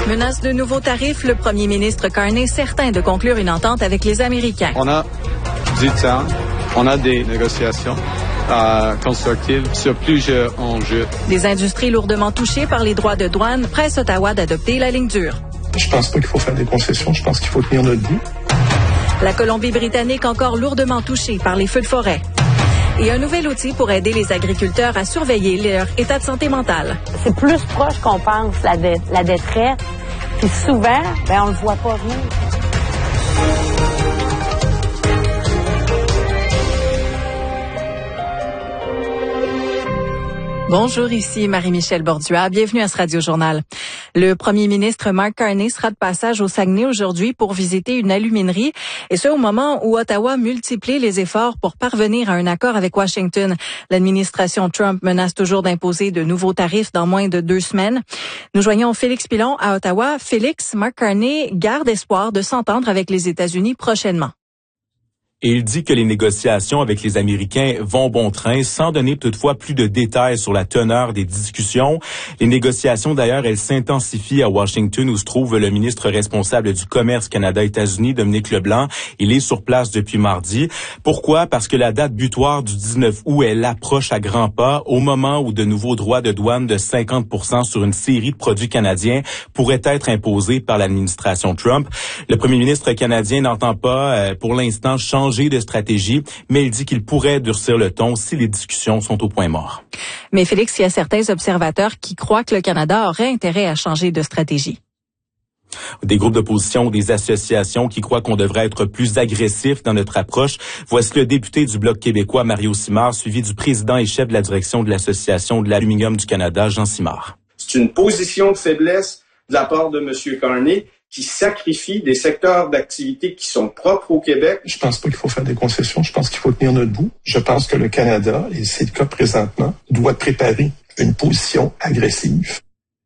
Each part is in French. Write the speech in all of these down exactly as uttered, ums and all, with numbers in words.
Menace de nouveaux tarifs, le premier ministre Carney certain de conclure une entente avec les Américains. On a du temps, on a des négociations euh, constructives sur plusieurs enjeux. Des industries lourdement touchées par les droits de douane pressent Ottawa d'adopter la ligne dure. Je pense pas qu'il faut faire des concessions, je pense qu'il faut tenir notre bout. La Colombie-Britannique encore lourdement touchée par les feux de forêt. Et un nouvel outil pour aider les agriculteurs à surveiller leur état de santé mentale. C'est plus proche qu'on pense, la, dé- la détresse. Puis souvent, ben, on le voit pas venir. Bonjour, ici Marie-Michel Borduas. Bienvenue à ce Radio-Journal. Le premier ministre Mark Carney sera de passage au Saguenay aujourd'hui pour visiter une aluminerie, et ce au moment où Ottawa multiplie les efforts pour parvenir à un accord avec Washington. L'administration Trump menace toujours d'imposer de nouveaux tarifs dans moins de deux semaines. Nous joignons Félix Pilon à Ottawa. Félix, Mark Carney garde espoir de s'entendre avec les États-Unis prochainement. Et il dit que les négociations avec les Américains vont bon train, sans donner toutefois plus de détails sur la teneur des discussions. Les négociations, d'ailleurs, elles s'intensifient à Washington, où se trouve le ministre responsable du commerce Canada-États-Unis, Dominique Leblanc. Il est sur place depuis mardi. Pourquoi? Parce que la date butoir du dix-neuf août, elle approche à grands pas, au moment où de nouveaux droits de douane de cinquante pour cent sur une série de produits canadiens pourraient être imposés par l'administration Trump. Le premier ministre canadien n'entend pas, euh, pour l'instant, changer de stratégie, mais il dit qu'il pourrait durcir le ton si les discussions sont au point mort. Mais Félix, il y a certains observateurs qui croient que le Canada aurait intérêt à changer de stratégie. Des groupes d'opposition ou des associations qui croient qu'on devrait être plus agressif dans notre approche. Voici le député du Bloc québécois, Mario Simard, suivi du président et chef de la direction de l'Association de l'aluminium du Canada, Jean Simard. C'est une position de faiblesse de la part de M. Carney qui sacrifie des secteurs d'activité qui sont propres au Québec. Je pense pas qu'il faut faire des concessions, je pense qu'il faut tenir notre bout. Je pense que le Canada, et c'est le cas présentement, doit préparer une position agressive.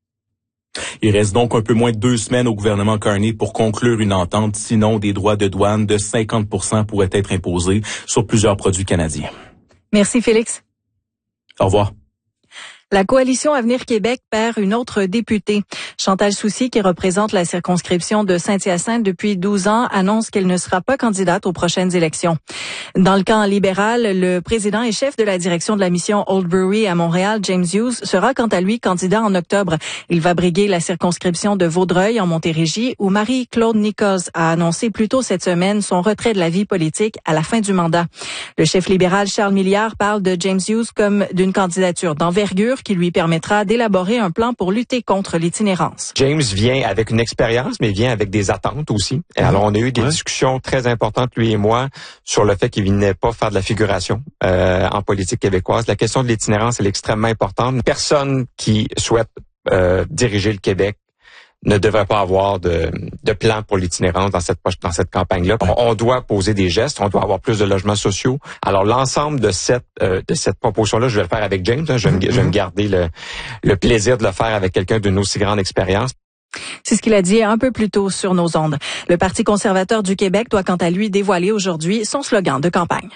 Il reste donc un peu moins de deux semaines au gouvernement Carney pour conclure une entente, sinon des droits de douane de cinquante pour cent pourraient être imposés sur plusieurs produits canadiens. Merci Félix. Au revoir. La coalition Avenir Québec perd une autre députée. Chantal Soucy, qui représente la circonscription de Saint-Hyacinthe depuis douze ans, annonce qu'elle ne sera pas candidate aux prochaines élections. Dans le camp libéral, le président et chef de la direction de la mission Old Brewery à Montréal, James Hughes, sera quant à lui candidat en octobre. Il va briguer la circonscription de Vaudreuil en Montérégie, où Marie-Claude Nichols a annoncé plus tôt cette semaine son retrait de la vie politique à la fin du mandat. Le chef libéral Charles Milliard parle de James Hughes comme d'une candidature d'envergure qui lui permettra d'élaborer un plan pour lutter contre l'itinérance. James vient avec une expérience, mais vient avec des attentes aussi. Et alors, on a eu des ouais. discussions très importantes, lui et moi, sur le fait qu'il venait pas faire de la figuration euh, en politique québécoise. La question de l'itinérance, elle est extrêmement importante. Personne qui souhaite euh, diriger le Québec ne devrait pas avoir de, de plan pour l'itinérance dans cette dans cette campagne-là. On, on doit poser des gestes, on doit avoir plus de logements sociaux. Alors l'ensemble de cette euh, de cette proposition-là, je vais le faire avec James. Hein, je, vais me, je vais me garder le, le plaisir de le faire avec quelqu'un d'une aussi grande expérience. C'est ce qu'il a dit un peu plus tôt sur nos ondes. Le Parti conservateur du Québec doit quant à lui dévoiler aujourd'hui son slogan de campagne.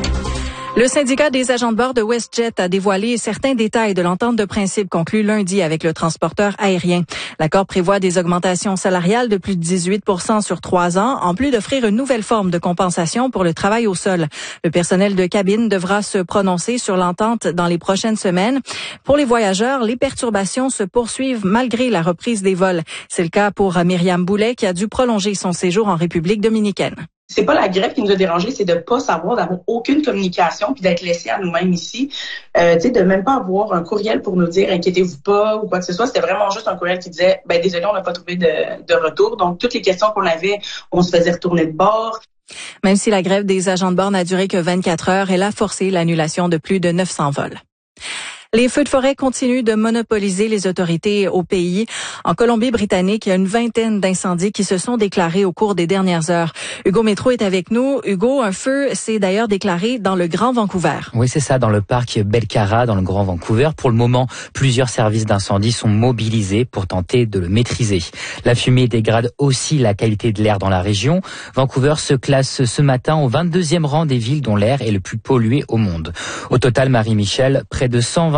Le syndicat des agents de bord de WestJet a dévoilé certains détails de l'entente de principe conclue lundi avec le transporteur aérien. L'accord prévoit des augmentations salariales de plus de dix-huit pour cent sur trois ans, en plus d'offrir une nouvelle forme de compensation pour le travail au sol. Le personnel de cabine devra se prononcer sur l'entente dans les prochaines semaines. Pour les voyageurs, les perturbations se poursuivent malgré la reprise des vols. C'est le cas pour Myriam Boulet qui a dû prolonger son séjour en République dominicaine. C'est pas la grève qui nous a dérangés, c'est de pas savoir, d'avoir aucune communication puis d'être laissé à nous-mêmes ici. Euh, tu sais, de même pas avoir un courriel pour nous dire inquiétez-vous pas ou quoi que ce soit. C'était vraiment juste un courriel qui disait ben désolé, on n'a pas trouvé de, de retour. Donc toutes les questions qu'on avait, on se faisait retourner de bord. Même si la grève des agents de bord n'a duré que vingt-quatre heures, elle a forcé l'annulation de plus de neuf cents vols. Les feux de forêt continuent de monopoliser les autorités au pays. En Colombie-Britannique, il y a une vingtaine d'incendies qui se sont déclarés au cours des dernières heures. Hugo Métro est avec nous. Hugo, un feu s'est d'ailleurs déclaré dans le Grand Vancouver. Oui, c'est ça, dans le parc Belcara, dans le Grand Vancouver. Pour le moment, plusieurs services d'incendie sont mobilisés pour tenter de le maîtriser. La fumée dégrade aussi la qualité de l'air dans la région. Vancouver se classe ce matin au vingt-deuxième rang des villes dont l'air est le plus pollué au monde. Au total, Marie-Michel, près de cent vingt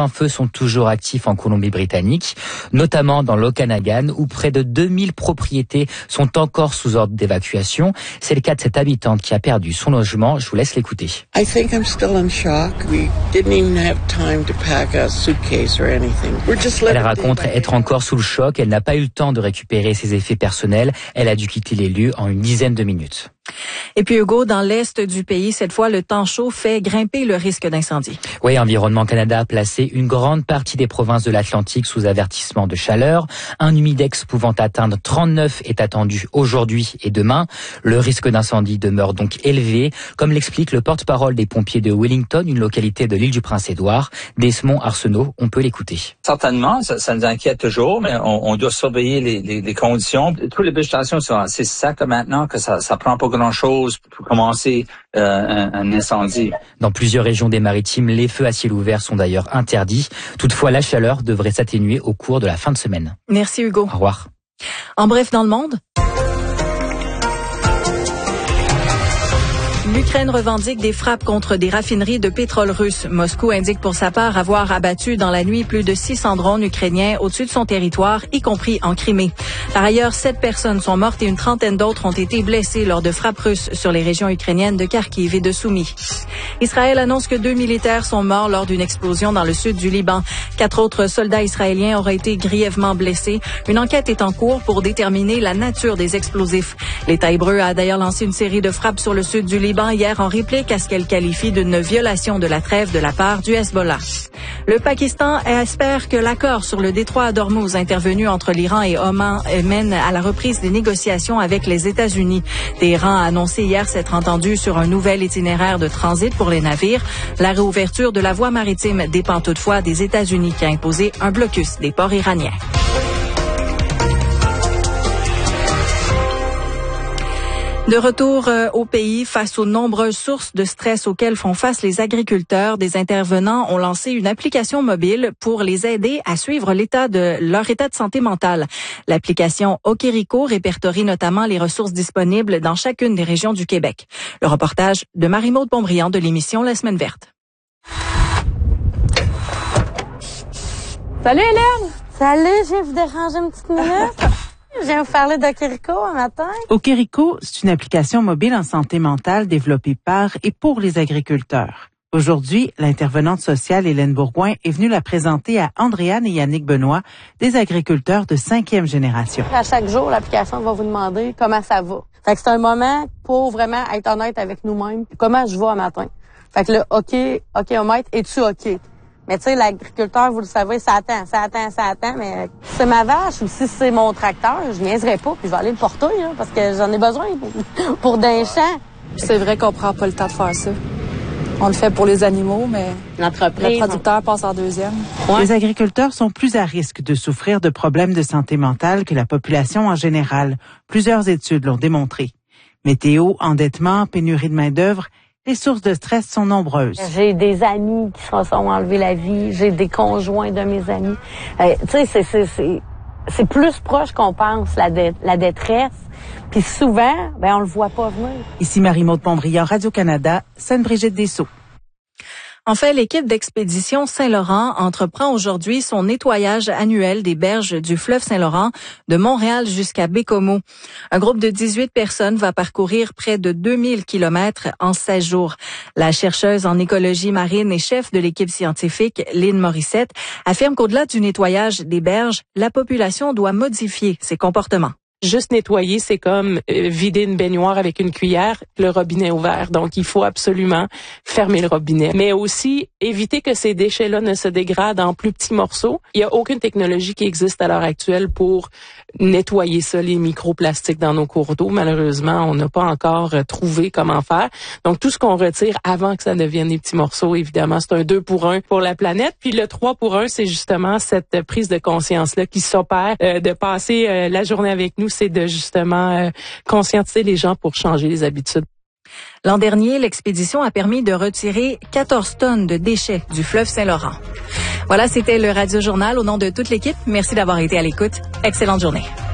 Certains feux sont toujours actifs en Colombie-Britannique, notamment dans l'Okanagan, où près de deux mille propriétés sont encore sous ordre d'évacuation. C'est le cas de cette habitante qui a perdu son logement. Je vous laisse l'écouter. I think I'm still in shock. We didn't even have time to pack a suitcase or anything. We're just living. Elle raconte être encore sous le choc. Elle n'a pas eu le temps de récupérer ses effets personnels. Elle a dû quitter les lieux en une dizaine de minutes. Et puis Hugo, dans l'est du pays, cette fois, le temps chaud fait grimper le risque d'incendie. Oui, Environnement Canada a placé une grande partie des provinces de l'Atlantique sous avertissement de chaleur. Un humidex pouvant atteindre trente-neuf est attendu aujourd'hui et demain. Le risque d'incendie demeure donc élevé, comme l'explique le porte-parole des pompiers de Wellington, une localité de l'île du Prince-Édouard. Desmond Arsenault, on peut l'écouter. Certainement, ça, ça nous inquiète toujours, mais on, on doit surveiller les, les, les conditions. Toutes les végétations sont assez secs maintenant que ça, ça prend pas grand-chose pour commencer euh, un, un incendie. Dans plusieurs régions des Maritimes, les feux à ciel ouvert sont d'ailleurs interdits. Toutefois, la chaleur devrait s'atténuer au cours de la fin de semaine. Merci Hugo. Au revoir. En bref, dans le monde, l'Ukraine revendique des frappes contre des raffineries de pétrole russe. Moscou indique pour sa part avoir abattu dans la nuit plus de six cents drones ukrainiens au-dessus de son territoire, y compris en Crimée. Par ailleurs, sept personnes sont mortes et une trentaine d'autres ont été blessées lors de frappes russes sur les régions ukrainiennes de Kharkiv et de Soumy. Israël annonce que deux militaires sont morts lors d'une explosion dans le sud du Liban. Quatre autres soldats israéliens auraient été grièvement blessés. Une enquête est en cours pour déterminer la nature des explosifs. L'État hébreu a d'ailleurs lancé une série de frappes sur le sud du Liban hier en réplique à ce qu'elle qualifie d'une violation de la trêve de la part du Hezbollah. Le Pakistan espère que l'accord sur le détroit d'Ormuz intervenu entre l'Iran et Oman mène à la reprise des négociations avec les États-Unis. Téhéran a annoncé hier s'être entendu sur un nouvel itinéraire de transit pour les navires. La réouverture de la voie maritime dépend toutefois des États-Unis qui a imposé un blocus des ports iraniens. De retour euh, au pays, face aux nombreuses sources de stress auxquelles font face les agriculteurs, des intervenants ont lancé une application mobile pour les aider à suivre l'état de leur état de santé mentale. L'application Okerico répertorie notamment les ressources disponibles dans chacune des régions du Québec. Le reportage de Marie-Maude Pontbriand de l'émission La Semaine verte. Salut Hélène! Salut, je viens vous déranger une petite minute. Je viens vous parler d'Okerico un matin. Okerico, c'est une application mobile en santé mentale développée par et pour les agriculteurs. Aujourd'hui, l'intervenante sociale Hélène Bourgoin est venue la présenter à Andréane et Yannick Benoît, des agriculteurs de cinquième génération. À chaque jour, l'application va vous demander comment ça va. Fait que c'est un moment pour vraiment être honnête avec nous-mêmes. Comment je vais un matin? Fait que là, OK, OK-omètre, es-tu OK? Mais tu sais, l'agriculteur, vous le savez, ça attend, ça attend, ça attend, mais si c'est ma vache ou si c'est mon tracteur, je niaiserai pas, puis je vais aller le porter, là, parce que j'en ai besoin pour, pour d'un champ. C'est vrai qu'on prend pas le temps de faire ça. On le fait pour les animaux, mais l'entreprise, le producteur passe en deuxième. Ouais. Les agriculteurs sont plus à risque de souffrir de problèmes de santé mentale que la population en général. Plusieurs études l'ont démontré. Météo, endettement, pénurie de main-d'œuvre, les sources de stress sont nombreuses. J'ai des amis qui se sont enlevés la vie. J'ai des conjoints de mes amis. Euh, tu sais, c'est, c'est, c'est, c'est plus proche qu'on pense, la, dé- la détresse. Puis souvent, ben on le voit pas venir. Ici Marie-Maude Pontbriand, Radio-Canada, Sainte-Brigitte-des-Sceaux. En fait, l'équipe d'expédition Saint-Laurent entreprend aujourd'hui son nettoyage annuel des berges du fleuve Saint-Laurent de Montréal jusqu'à Bécomo. Un groupe de dix-huit personnes va parcourir près de deux mille kilomètres en seize jours. La chercheuse en écologie marine et chef de l'équipe scientifique, Lynn Morissette, affirme qu'au-delà du nettoyage des berges, la population doit modifier ses comportements. Juste nettoyer, c'est comme euh, vider une baignoire avec une cuillère, le robinet ouvert. Donc, il faut absolument fermer le robinet. Mais aussi, éviter que ces déchets-là ne se dégradent en plus petits morceaux. Il n'y a aucune technologie qui existe à l'heure actuelle pour nettoyer ça, les microplastiques dans nos cours d'eau. Malheureusement, on n'a pas encore euh, trouvé comment faire. Donc, tout ce qu'on retire avant que ça devienne des petits morceaux, évidemment, c'est un deux pour un pour la planète. Puis le trois pour un, c'est justement cette prise de conscience-là qui s'opère, euh, de passer euh, la journée avec nous, c'est de justement euh, conscientiser les gens pour changer les habitudes. L'an dernier, l'expédition a permis de retirer quatorze tonnes de déchets du fleuve Saint-Laurent. Voilà, c'était le Radio Journal. Au nom de toute l'équipe, merci d'avoir été à l'écoute. Excellente journée.